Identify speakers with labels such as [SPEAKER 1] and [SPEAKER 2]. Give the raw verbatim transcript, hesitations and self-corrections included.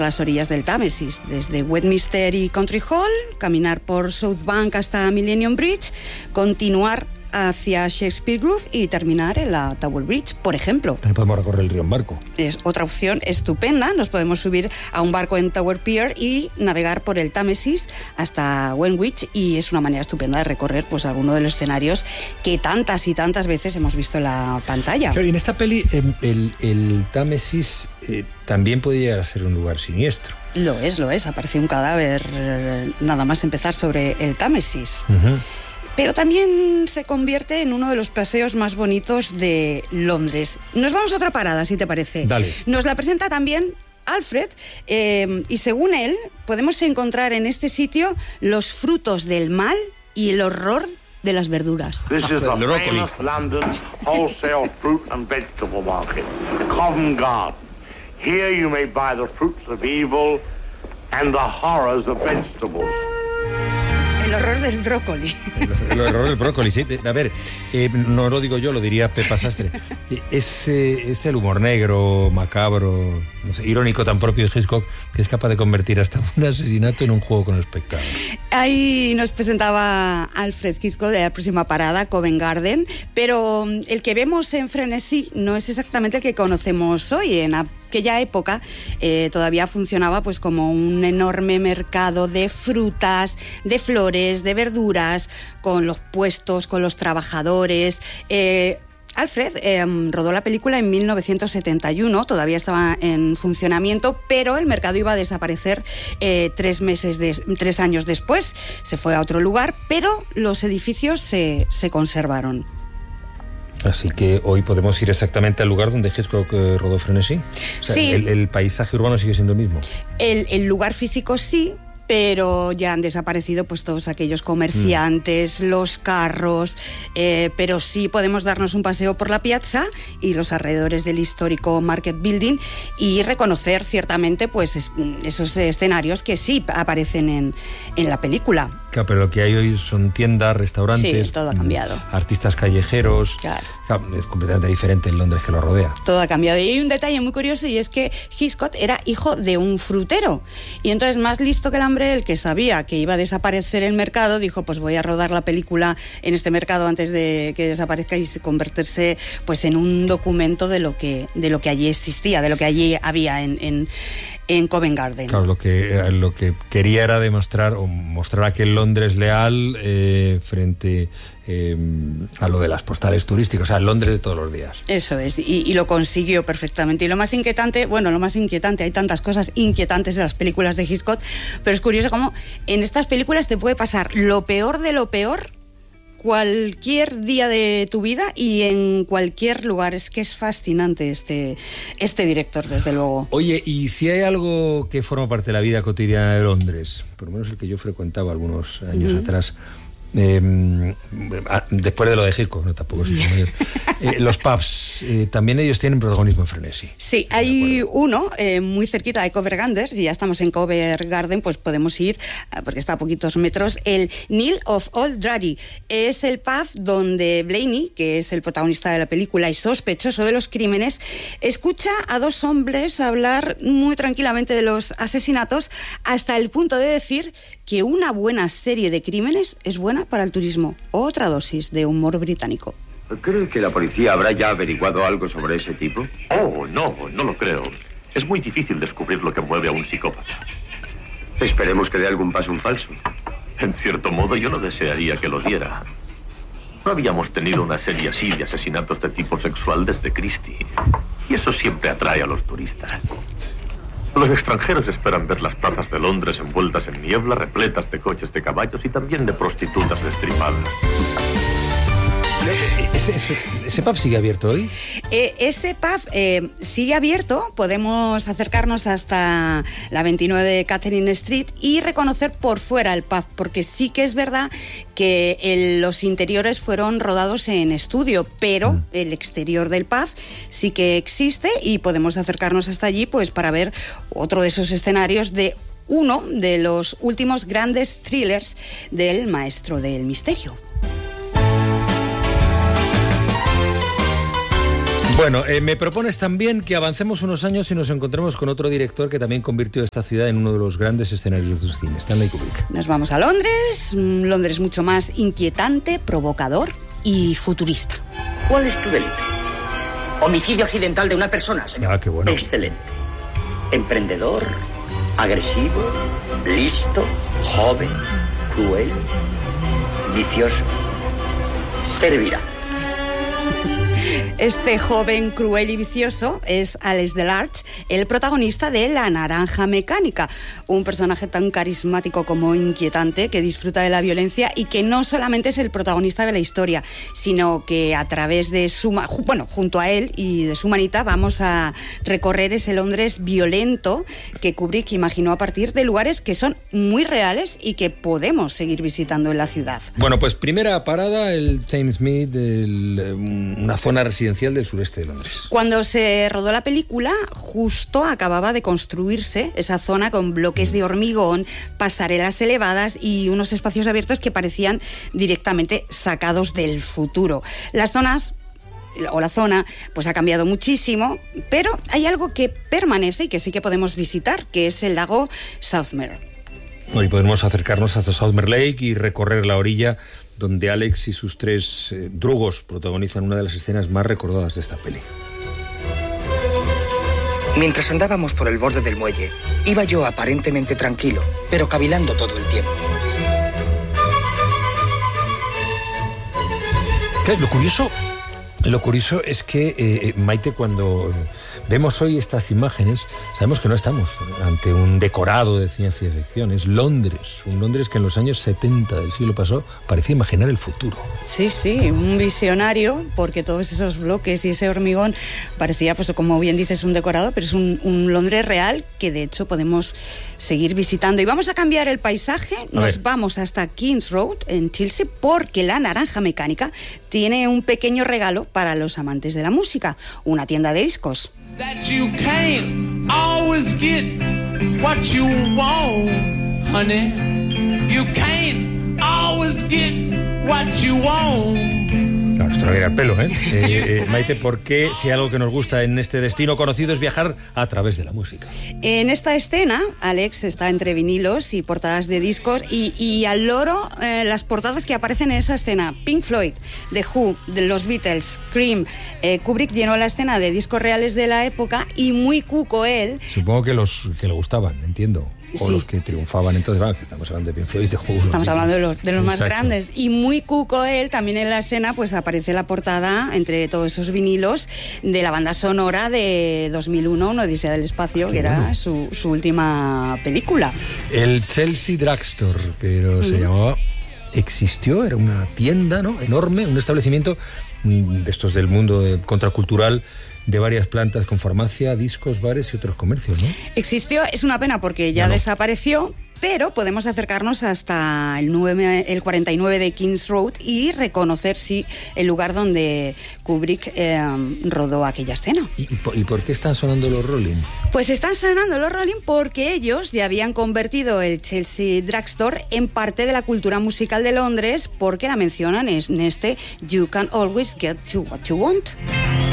[SPEAKER 1] las orillas del Támesis, desde Westminster y Country Hall, caminar por South Bank hasta Millennium Bridge, continuar hacia Shakespeare Grove y terminar en la Tower Bridge, por ejemplo.
[SPEAKER 2] También podemos recorrer el río en barco.
[SPEAKER 1] Es otra opción estupenda. Nos podemos subir a un barco en Tower Pier y navegar por el Támesis hasta Greenwich, y es una manera estupenda de recorrer pues alguno de los escenarios que tantas y tantas veces hemos visto en la pantalla.
[SPEAKER 2] Claro, y en esta peli eh, el, el Támesis eh, también puede llegar a ser un lugar siniestro.
[SPEAKER 1] Lo es, lo es. Apareció un cadáver eh, nada más empezar sobre el Támesis.
[SPEAKER 2] Uh-huh.
[SPEAKER 1] Pero también se convierte en uno de los paseos más bonitos de Londres. Nos vamos a otra parada, si te parece.
[SPEAKER 2] Dale.
[SPEAKER 1] Nos la presenta también Alfred, eh, y según él, podemos encontrar en este sitio los frutos del mal y el horror de las verduras.
[SPEAKER 3] This is the famous London wholesale fruit and vegetable market, Covent Garden. Here you may buy the fruits of evil and the horrors of vegetables.
[SPEAKER 1] El horror del brócoli.
[SPEAKER 2] El, el horror del brócoli, sí. A ver, eh, no lo digo yo, lo diría Pepa Sastre. Es, eh, es el humor negro, macabro, no sé, irónico tan propio de Hitchcock, que es capaz de convertir hasta un asesinato en un juego con el espectador.
[SPEAKER 1] Ahí nos presentaba Alfred Hitchcock de la próxima parada, Covent Garden, pero el que vemos en Frenesí no es exactamente el que conocemos hoy. En aquella época eh, todavía funcionaba pues como un enorme mercado de frutas, de flores, de verduras, con los puestos, con los trabajadores. Eh, Alfred eh, rodó la película en mil novecientos setenta y uno, todavía estaba en funcionamiento, pero el mercado iba a desaparecer eh, tres meses, de, tres años después. Se fue a otro lugar, pero los edificios se, se conservaron.
[SPEAKER 2] Así que hoy podemos ir exactamente al lugar donde Hitchcock eh, rodó Frenesí. O sea,
[SPEAKER 1] sí.
[SPEAKER 2] el, el paisaje urbano sigue siendo el mismo.
[SPEAKER 1] El, el lugar físico sí, pero ya han desaparecido pues todos aquellos comerciantes, mm. los carros, eh, pero sí podemos darnos un paseo por la piazza y los alrededores del histórico Market Building y reconocer ciertamente pues es, esos escenarios que sí aparecen en, en la película.
[SPEAKER 2] Claro, pero lo que hay hoy son tiendas, restaurantes,
[SPEAKER 1] sí, todo ha cambiado.
[SPEAKER 2] Artistas callejeros.
[SPEAKER 1] Claro.
[SPEAKER 2] Claro, es completamente diferente en Londres que lo rodea.
[SPEAKER 1] Todo ha cambiado. Y hay un detalle muy curioso, y es que Hitchcock era hijo de un frutero. Y entonces, más listo que el hambre, el que sabía que iba a desaparecer el mercado, dijo, pues voy a rodar la película en este mercado antes de que desaparezca y convertirse pues en un documento de lo que, de lo que allí existía, de lo que allí había en, en, en Covent Garden.
[SPEAKER 2] Claro, lo que, lo que quería era demostrar o mostrar aquel Londres leal eh, frente eh, a lo de las postales turísticas, o sea, Londres de todos los días.
[SPEAKER 1] Eso es, y, y lo consiguió perfectamente. Y lo más inquietante, bueno, lo más inquietante, hay tantas cosas inquietantes de las películas de Hitchcock, pero es curioso cómo en estas películas te puede pasar lo peor de lo peor cualquier día de tu vida y en cualquier lugar. Es que es fascinante este, este director, desde luego.
[SPEAKER 2] Oye, y si hay algo que forma parte de la vida cotidiana de Londres, por lo menos el que yo frecuentaba algunos años uh-huh. atrás, eh, después de lo de Hitchcock, no tampoco soy mayor, eh, los pubs, eh, también ellos tienen protagonismo en Frenesí.
[SPEAKER 1] Sí, hay uno eh, muy cerquita de Covent Garden, si ya estamos en Covent Garden, pues podemos ir, porque está a poquitos metros, el Neil of Old Drury. Es el pub donde Blaney, que es el protagonista de la película y sospechoso de los crímenes, escucha a dos hombres hablar muy tranquilamente de los asesinatos, hasta el punto de decir que una buena serie de crímenes es buena para el turismo. Otra dosis de humor británico.
[SPEAKER 4] ¿Cree que la policía habrá ya averiguado algo sobre ese tipo?
[SPEAKER 5] Oh, no, no lo creo. Es muy difícil descubrir lo que mueve a un psicópata.
[SPEAKER 4] Esperemos que dé algún paso en falso.
[SPEAKER 5] En cierto modo, yo no desearía que lo diera. No habíamos tenido una serie así de asesinatos de tipo sexual desde Christie. Y eso siempre atrae a los turistas. Los extranjeros esperan ver las plazas de Londres envueltas en niebla, repletas de coches de caballos y también de prostitutas destripadas.
[SPEAKER 2] ¿Ese, ese, ese pub sigue abierto hoy?
[SPEAKER 1] Eh, ese pub eh, sigue abierto. Podemos acercarnos hasta la veintinueve de Catherine Street y reconocer por fuera el pub, porque sí que es verdad que el, los interiores fueron rodados en estudio, pero mm. el exterior del pub sí que existe y podemos acercarnos hasta allí pues para ver otro de esos escenarios de uno de los últimos grandes thrillers del maestro del misterio.
[SPEAKER 2] Bueno, eh, me propones también que avancemos unos años y nos encontremos con otro director que también convirtió esta ciudad en uno de los grandes escenarios de su cine, Stanley Kubrick.
[SPEAKER 1] Nos vamos a Londres, un Londres mucho más inquietante, provocador y futurista.
[SPEAKER 6] ¿Cuál es tu delito? Homicidio accidental de una persona, señor.
[SPEAKER 2] Ah, qué bueno.
[SPEAKER 6] Excelente. Emprendedor, agresivo, listo, joven, cruel, vicioso. Servirá.
[SPEAKER 1] Este joven cruel y vicioso es Alex Delarge, el protagonista de La Naranja Mecánica, un personaje tan carismático como inquietante que disfruta de la violencia y que no solamente es el protagonista de la historia, sino que a través de su, bueno, junto a él y de su manita vamos a recorrer ese Londres violento que Kubrick imaginó a partir de lugares que son muy reales y que podemos seguir visitando en la ciudad.
[SPEAKER 2] Bueno, pues primera parada, el Thamesmead, el, una zona residencial del sureste de Londres.
[SPEAKER 1] Cuando se rodó la película, justo acababa de construirse esa zona con bloques de hormigón, pasarelas elevadas y unos espacios abiertos que parecían directamente sacados del futuro. Las zonas o la zona pues ha cambiado muchísimo, pero hay algo que permanece y que sí que podemos visitar, que es el lago Southmere.
[SPEAKER 2] Hoy podemos acercarnos hasta Southmere Lake y recorrer la orilla donde Alex y sus tres eh, drugos protagonizan una de las escenas más recordadas de esta peli.
[SPEAKER 7] Mientras andábamos por el borde del muelle, iba yo aparentemente tranquilo, pero cavilando todo el tiempo.
[SPEAKER 2] ¿Qué? Lo curioso, lo curioso es que, eh, Maite, cuando vemos hoy estas imágenes, sabemos que no estamos ante un decorado de ciencia ficción. Es Londres, un Londres que en los años setenta del siglo pasado parecía imaginar el futuro.
[SPEAKER 1] Sí, sí, un visionario, porque todos esos bloques y ese hormigón parecía, pues como bien dices, un decorado, pero es un, un Londres real que de hecho podemos seguir visitando. Y vamos a cambiar el paisaje,
[SPEAKER 2] a
[SPEAKER 1] nos
[SPEAKER 2] ver.
[SPEAKER 1] vamos hasta King's Road, en Chelsea, porque La Naranja Mecánica tiene un pequeño regalo para los amantes de la música, una tienda de discos.
[SPEAKER 8] That you can't always get what you want, honey. You can't always get what you want.
[SPEAKER 2] Claro, esto no viene al pelo, ¿eh? eh, eh Maite, porque si hay algo que nos gusta en este destino conocido es viajar a través de la música.
[SPEAKER 1] En esta escena, Alex está entre vinilos y portadas de discos y, y al loro eh, las portadas que aparecen en esa escena. Pink Floyd, The Who, de los Beatles, Cream. Eh, Kubrick llenó la escena de discos reales de la época y muy cuco él.
[SPEAKER 2] Supongo que los que le gustaban, entiendo. O
[SPEAKER 1] Sí.
[SPEAKER 2] los que triunfaban, entonces, va, que estamos hablando de Pink Floyd, de Who.
[SPEAKER 1] Estamos hablando de los, de los más
[SPEAKER 2] Exacto.
[SPEAKER 1] grandes. Y muy cuco él, también en la escena, pues aparece la portada, entre todos esos vinilos, de la banda sonora de dos mil uno, Una Odisea del Espacio,
[SPEAKER 2] Qué
[SPEAKER 1] que
[SPEAKER 2] bueno.
[SPEAKER 1] era su, su última película.
[SPEAKER 2] El Chelsea Drugstore, pero uh-huh. se llamaba... Existió, era una tienda, ¿no?, enorme, un establecimiento mm, de estos del mundo de, contracultural, de varias plantas con farmacia, discos, bares y otros comercios, ¿no?
[SPEAKER 1] Existió, es una pena porque ya
[SPEAKER 2] no, no.
[SPEAKER 1] desapareció, pero podemos acercarnos hasta el, nueve, el cuarenta y nueve de King's Road y reconocer, sí, el lugar donde Kubrick eh, rodó aquella escena.
[SPEAKER 2] ¿Y, y, por, ¿Y por qué están sonando los Rolling?
[SPEAKER 1] Pues están sonando los Rolling porque ellos ya habían convertido el Chelsea Drugstore en parte de la cultura musical de Londres, porque la mencionan en este You Can Always Get to What You Want.